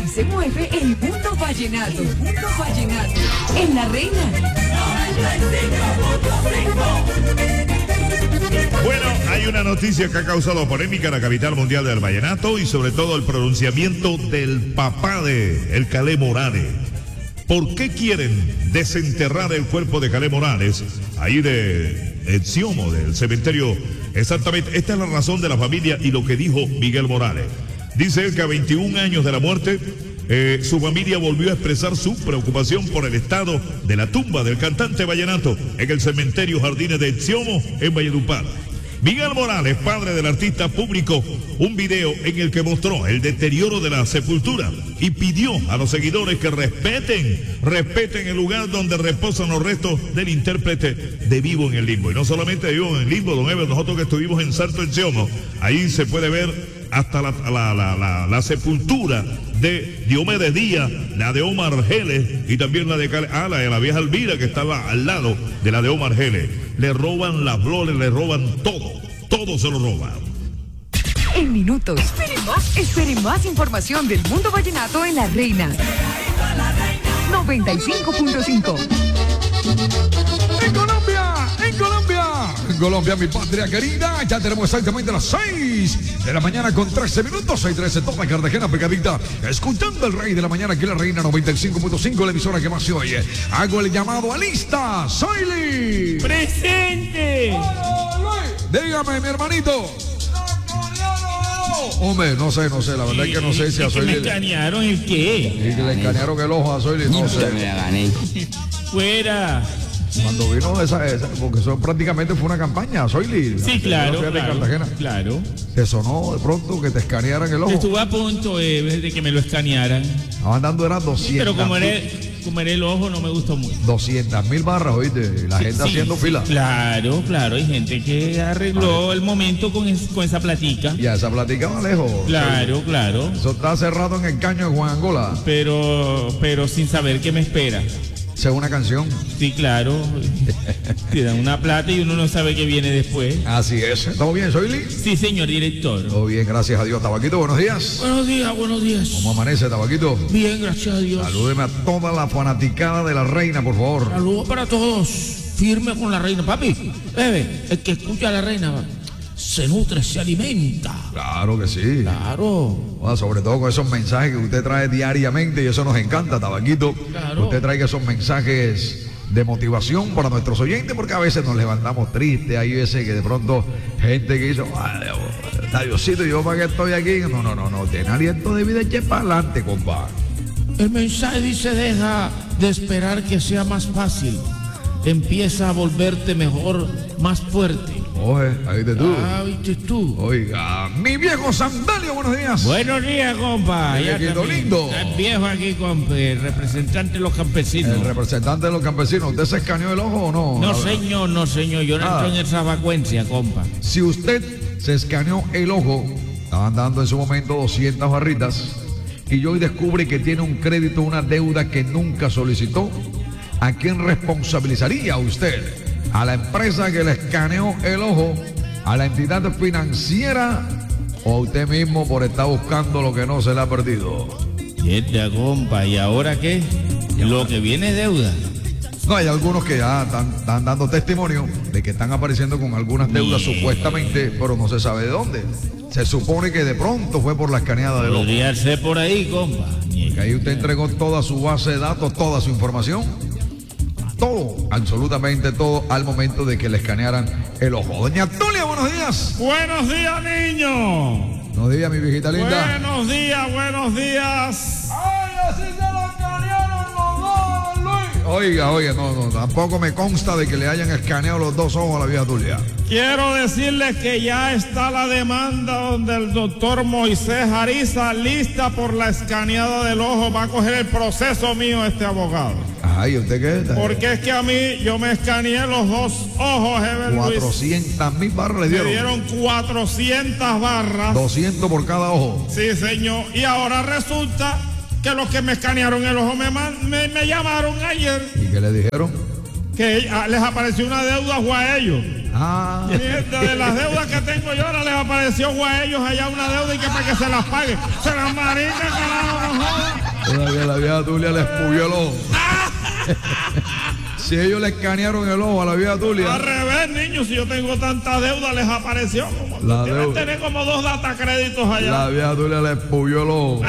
se mueve el mundo vallenato. En La Reina. Bueno, hay una noticia que ha causado polémica en la capital mundial del vallenato y sobre todo el pronunciamiento del papá de el Calé Morales. ¿Por qué quieren desenterrar el cuerpo de Calé Morales ahí de Exiomo, del cementerio? Exactamente, esta es la razón de la familia y lo que dijo Miguel Morales. Dice él que a 21 años de la muerte, su familia volvió a expresar su preocupación por el estado de la tumba del cantante vallenato en el cementerio Jardines de Exiomo, en Valledupar. Miguel Morales, padre del artista, publicó un video en el que mostró el deterioro de la sepultura y pidió a los seguidores que respeten el lugar donde reposan los restos del intérprete de Vivo en el Limbo. Y no solamente de Vivo en el Limbo, don Ever, nosotros que estuvimos en Santo Exiomo, ahí se puede ver hasta la sepultura de Diomedes Díaz, la de Omar Geles y también la de la vieja Elvira, que estaba al lado de la de Omar Geles. Le roban las flores, le roban todo se lo roban. En minutos, espere más información del mundo vallenato en La Reina. 95.5. En Colombia, mi patria querida, ya tenemos exactamente las 6 de la mañana con 13 minutos, 6:13, toda Cartagena pegadita, escuchando el Rey de la Mañana, aquí en La Reina 95.5, la emisora que más se oye. Hago el llamado a lista, Soyli. ¡Presente! Dígame, mi hermanito. Hombre, no sé, la verdad es que no sé si a Soyli... ¿Me escanearon el qué? Y que le escanearon el ojo a Soyli, no sé. Me la gané. Fuera. Cuando vino esa, porque eso prácticamente fue una campaña, Soyli. Sí, claro, de Cartagena. claro. ¿Te sonó de pronto que te escanearan el ojo? Estuve a punto de que me lo escanearan. Estaban dando eran 200. Pero como era el ojo, no me gustó mucho. 200.000 barras, oíste, y la gente haciendo fila. Claro, hay gente que arregló el momento con esa platica. Ya, esa platica va lejos. Claro. Eso está cerrado en el caño de Juan Angola. Pero sin saber qué me espera. Esa es una canción. Sí, claro. Te dan una plata y uno no sabe qué viene después. Así es. ¿Estamos bien, Soyli? Sí, señor director. Todo bien, gracias a Dios. Tabaquito, buenos días. Buenos días. ¿Cómo amanece, Tabaquito? Bien, gracias a Dios. Salúdeme a toda la fanaticada de La Reina, por favor. Saludos para todos. Firme con La Reina. Papi, bebe, el que escucha a La Reina se nutre, se alimenta. Claro que sí. Claro. Sobre todo con esos mensajes que usted trae diariamente y eso nos encanta, Tabaquito. Claro. Usted traiga esos mensajes de motivación para nuestros oyentes, porque a veces nos levantamos tristes, hay veces que de pronto gente que dice, Diosito, yo para qué estoy aquí. No, tiene aliento de vida, eche para adelante, compadre. El mensaje dice, deja de esperar que sea más fácil, empieza a volverte mejor, más fuerte. Oye, ahí te tú. ¿Viste tú? Oiga, mi viejo Sandalio, buenos días. Buenos días, compa. Viejito lindo. El viejo aquí, compa, el representante de los campesinos. El representante de los campesinos. ¿Usted se escaneó el ojo o no? No, señor. Yo no entro en esa vacuencia, compa. Si usted se escaneó el ojo, estaban dando en su momento 200 barritas, y hoy descubre que tiene un crédito, una deuda que nunca solicitó, ¿a quién responsabilizaría usted? ¿A la empresa que le escaneó el ojo? ¿A la entidad financiera? ¿O a usted mismo por estar buscando lo que no se le ha perdido? Esta, compa, ¿y ahora qué? Lo que viene es deuda. No, hay algunos que ya están dando testimonio de que están apareciendo con algunas deudas supuestamente, pero no se sabe de dónde. Se supone que de pronto fue por la escaneada del ojo. Podría ser por ahí, compa. Que ahí usted entregó toda su base de datos, toda su información. Todo, absolutamente todo, al momento de que le escanearan el ojo. Doña Tulia, buenos días. Buenos días, niño. Buenos días, mi viejita linda. Buenos días. ¡Ay, así se lo escanearon los dos, Luis! Oiga, no, tampoco me consta de que le hayan escaneado los dos ojos a la vieja Tulia. Quiero decirles que ya está la demanda donde el doctor Moisés Ariza lista por la escaneada del ojo. Va a coger el proceso mío este abogado. Ay, ¿usted qué? Porque es que a mí yo me escaneé los dos ojos, 400.000 barras le dieron. Me dieron 400 barras. 200 por cada ojo. Sí, señor. Y ahora resulta que los que me escanearon el ojo me llamaron ayer. ¿Y qué le dijeron? Que les apareció una deuda a ellos. De las deudas que tengo yo, ahora les apareció a ellos allá una deuda y que para que se las pague. Se las marica, carajo, no jodan. Todavía la vieja Tulia les puyó el ojo. Si ellos le escanearon el ojo a la vieja Tulia. Al revés, niños, si yo tengo tanta deuda, les apareció. Deben tener como 2 datacréditos allá. La vieja Tulia les puyó el ojo.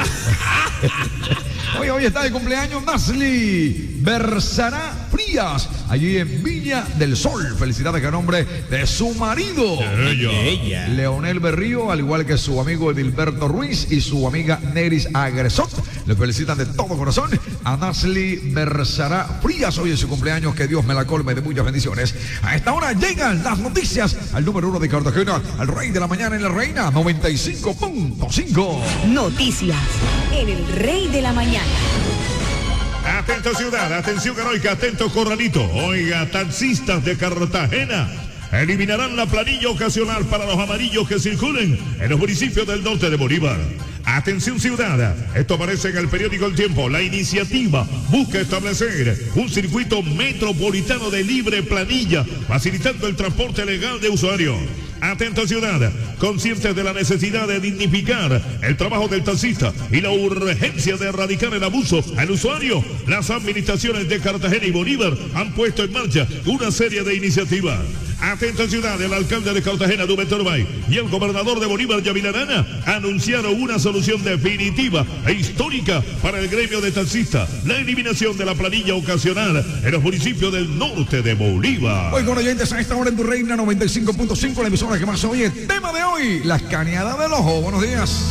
Hoy está de cumpleaños Nasli Bersará Frías, allí en Viña del Sol. Felicidades a nombre de su marido, Ella. Leonel Berrío, al igual que su amigo Edilberto Ruiz y su amiga Neris Agresot. Le felicitan de todo corazón a Nasli Bersará Frías. Hoy es su cumpleaños, que Dios me la colme de muchas bendiciones. A esta hora llegan las noticias al número 1 de Cartagena, al Rey de la Mañana en la Reina 95.5. Noticias en el Rey de la Mañana. Atento ciudad, atención heroica, atento corralito. Oiga, taxistas de Cartagena eliminarán la planilla ocasional para los amarillos que circulen en los municipios del norte de Bolívar. Atención ciudad, esto aparece en el periódico El Tiempo. La iniciativa busca establecer un circuito metropolitano de libre planilla, facilitando el transporte legal de usuarios. Atento ciudad, conscientes de la necesidad de dignificar el trabajo del taxista y la urgencia de erradicar el abuso al usuario, las administraciones de Cartagena y Bolívar han puesto en marcha una serie de iniciativas. Atento ciudad, el alcalde de Cartagena, Dubén Torbay, y el gobernador de Bolívar, Yavier Arana, anunciaron una solución definitiva e histórica para el gremio de taxistas: la eliminación de la planilla ocasional en los municipios del norte de Bolívar. Hoy con oyentes a esta hora en tu Reina 95.5, la emisora que más se oye. Tema de hoy, la escaneada del ojo. Buenos días.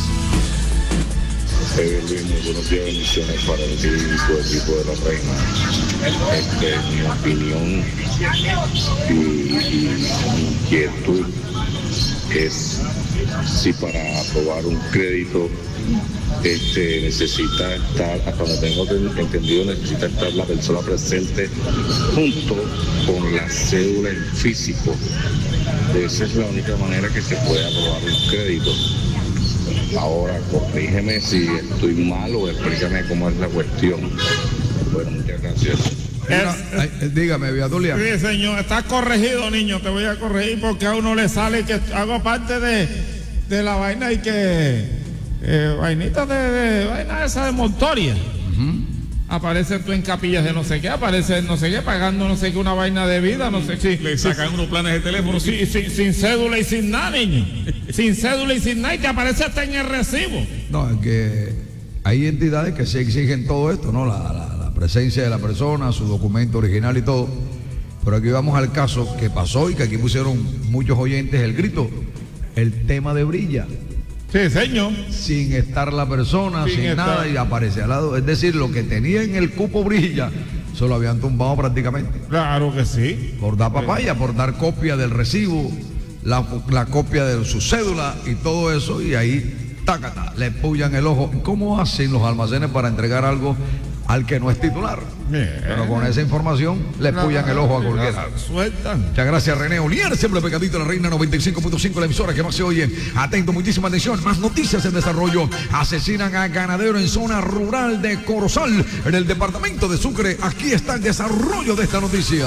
Buenos días, bendiciones para el equipo de la Reina. Mi opinión y mi inquietud es si para aprobar un crédito necesita estar, hasta donde tengo entendido, necesita estar la persona presente junto con la cédula en físico. Esa es la única manera que se puede aprobar un crédito. Ahora, corrígeme si estoy mal o explícame cómo es la cuestión. Bueno, muchas gracias. Dígame, Viatulia. Sí, señor, está corregido, niño. Te voy a corregir porque a uno le sale que hago parte de la vaina y que vainita de vaina esa de Montoria. Aparece tú en capillas de no sé qué, aparece no sé qué, pagando no sé qué, una vaina de vida, no sé qué. Le sacan unos planes de teléfono. Sí, sin cédula y sin nada, niño. Sin cédula y sin nada, y te aparece hasta en el recibo. No, es que hay entidades que se exigen todo esto, ¿no? La presencia de la persona, su documento original y todo. Pero aquí vamos al caso que pasó y que aquí pusieron muchos oyentes el grito. El tema de Brilla. Sí, señor. Sin estar la persona, sin nada, y aparece al lado. Es decir, lo que tenía en el cupo Brilla, se lo habían tumbado prácticamente. Claro que sí. Por dar papaya, por dar copia del recibo, la copia de su cédula y todo eso, y ahí, tácata, le pullan el ojo. ¿Cómo hacen los almacenes para entregar algo al que no es titular? Bien. Pero con esa información le pullan el ojo a cualquiera. Sueltan. Muchas gracias, René Olier, siempre pegadito a la Reina 95.5, la emisora que más se oye. Atento, muchísima atención, más noticias en desarrollo. Asesinan a ganadero en zona rural de Corozal, en el departamento de Sucre. Aquí está el desarrollo de esta noticia.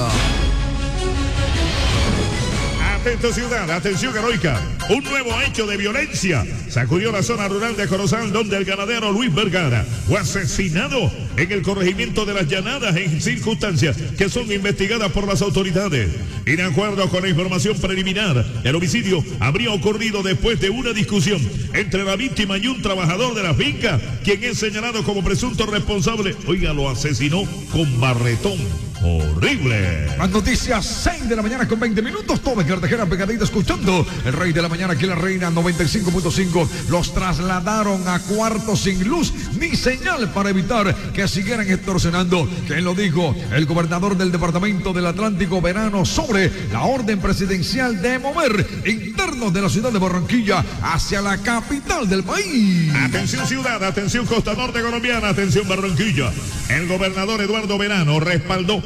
Atento ciudad, atención heroica. Un nuevo hecho de violencia sacudió la zona rural de Corozal, donde el ganadero Luis Vergara fue asesinado en el corregimiento de Las Llanadas en circunstancias que son investigadas por las autoridades. Y de acuerdo con la información preliminar, el homicidio habría ocurrido después de una discusión entre la víctima y un trabajador de la finca, quien es señalado como presunto responsable. Oiga, lo asesinó con barretón. Horrible. Más noticias, 6 de la mañana con 20 minutos. Todo en Cartagena pegadito escuchando el Rey de la Mañana aquí en la Reina 95.5. Los trasladaron a cuartos sin luz ni señal para evitar que siguieran extorsionando. ¿Quién lo dijo? El gobernador del departamento del Atlántico Verano sobre la orden presidencial de mover internos de la ciudad de Barranquilla hacia la capital del país. Atención ciudad, atención costa norte colombiana, atención Barranquilla. El gobernador Eduardo Verano respaldó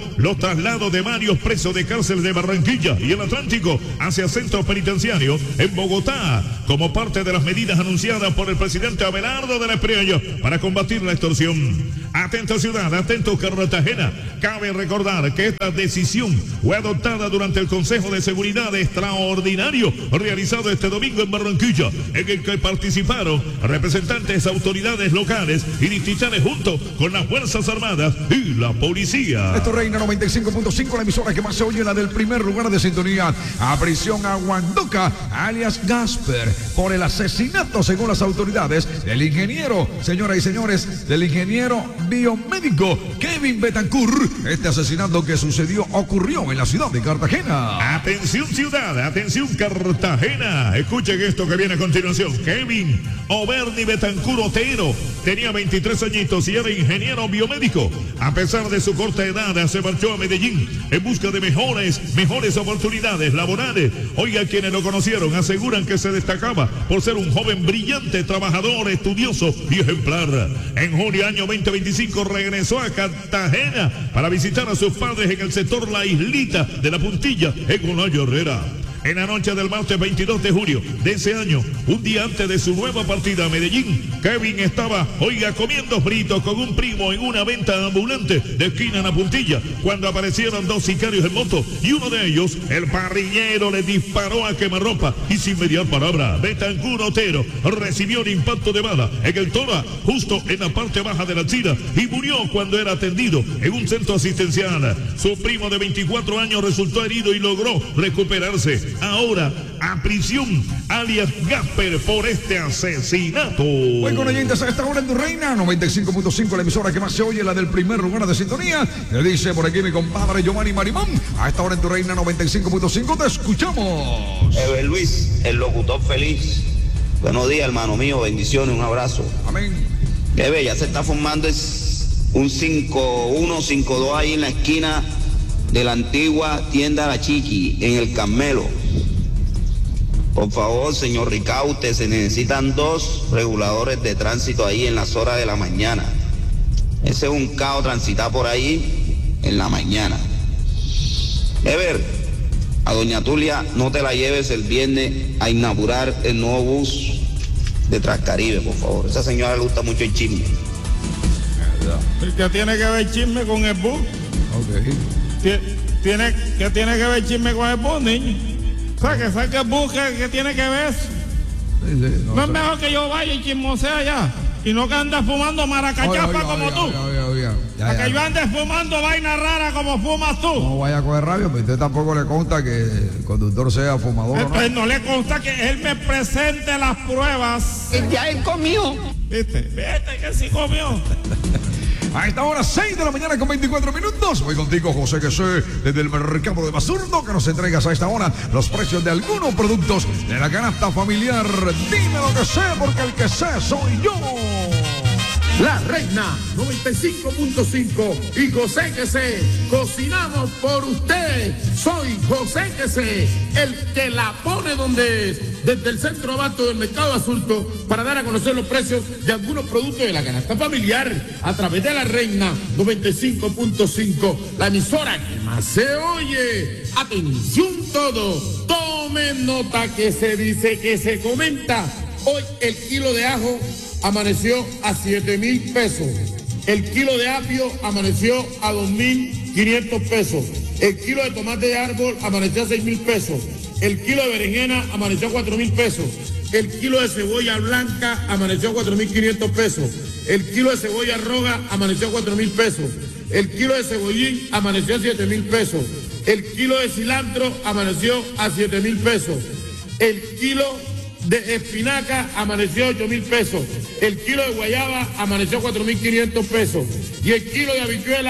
los traslados de varios presos de cárcel de Barranquilla y el Atlántico hacia centros penitenciarios en Bogotá, como parte de las medidas anunciadas por el presidente Abelardo de la Espriella para combatir la extorsión. Atento ciudad, atento Cartagena. Cabe recordar que esta decisión fue adoptada durante el Consejo de Seguridad Extraordinario realizado este domingo en Barranquilla, en el que participaron representantes, autoridades locales y distritales junto con las Fuerzas Armadas y la policía. Esto Reina 95.5, la emisora que más se oye, la del primer lugar de sintonía. A prisión a Guandoca, alias Gasper, por el asesinato, según las autoridades, del ingeniero, señoras y señores, del ingeniero biomédico Kevin Betancourt. Este asesinato que ocurrió en la ciudad de Cartagena. Atención ciudad, atención Cartagena. Escuchen esto que viene a continuación. Kevin Oberni Betancourt Otero tenía 23 añitos y era ingeniero biomédico. A pesar de su corta edad, se marchó a Medellín en busca de mejores oportunidades laborales. Oiga, quienes lo conocieron aseguran que se destacaba por ser un joven brillante, trabajador, estudioso y ejemplar. En junio año 2025 regresó a Cartagena para visitar a sus padres en el sector La Islita de la Puntilla, en Olayo Herrera. En la noche del martes 22 de junio de ese año, un día antes de su nueva partida a Medellín, Kevin estaba, comiendo fritos con un primo en una venta ambulante de esquina en la Puntilla, cuando aparecieron dos sicarios en moto y uno de ellos, el parrillero, le disparó a quemarropa y sin mediar palabra. Betancourt Otero recibió un impacto de bala en el tórax, justo en la parte baja de la axila, y murió cuando era atendido en un centro asistencial. Su primo de 24 años resultó herido y logró recuperarse. Ahora a prisión, alias Gasper, por este asesinato. Bueno, oyentes, a esta hora en tu Reina 95.5, la emisora que más se oye, la del primer lugar de sintonía. Le dice por aquí mi compadre Giovanni Marimón. A esta hora en tu Reina 95.5 te escuchamos. Luis, el locutor feliz. Buenos días, hermano mío, bendiciones, un abrazo. Amén. Bebé, ya se está formando un 5-1, 5-2 ahí en la esquina de la antigua tienda La Chiqui, en el Carmelo. Por favor, señor Ricaute, se necesitan 2 reguladores de tránsito ahí en las horas de la mañana. Ese es un caos transitar por ahí en la mañana. Ever, a doña Tulia no te la lleves el viernes a inaugurar el nuevo bus de Transcaribe, por favor. A esa señora le gusta mucho el chisme. ¿Qué tiene que ver chisme con el bus? ¿Qué tiene que ver el chisme con el bus, niño? ¿Sabes que el bus que tiene que ver eso? Sí, no es mejor que yo vaya y chismosea allá y no que andes fumando maracachapa como tú. Para que yo ande fumando vaina rara como fumas tú. No vaya a coger rabia, pero usted tampoco le consta que el conductor sea fumador. Entonces no le consta que él me presente las pruebas. Ya él comió. ¿Viste que sí comió? A esta hora, 6 de la mañana con 24 minutos. Voy contigo, José Quesé, desde el mercado de Basurto, que nos entregas a esta hora los precios de algunos productos de la canasta familiar. Dime lo que sé, porque el que sé soy yo. La Reina 95.5 y José Quesé, cocinamos por usted. Soy José Quesé, el que la pone donde es, desde el centro abasto del mercado Basurto, para dar a conocer los precios de algunos productos de la canasta familiar a través de La Reina 95.5, la emisora que más se oye. Atención todos, tomen nota que se dice, que se comenta. Hoy el kilo de ajo amaneció a 7,000 pesos. El kilo de apio amaneció a 2,500 pesos. El kilo de tomate de árbol amaneció a 6,000 pesos. El kilo de berenjena amaneció a 4,000 pesos. El kilo de cebolla blanca amaneció a 4,500 pesos. El kilo de cebolla roja amaneció a 4,000 pesos. El kilo de cebollín amaneció a 7,000 pesos. El kilo de cilantro amaneció a 7,000 pesos. El kilo de espinaca amaneció a 8,000 pesos. El kilo de guayaba amaneció a 4,500 pesos. Y el kilo de habichuela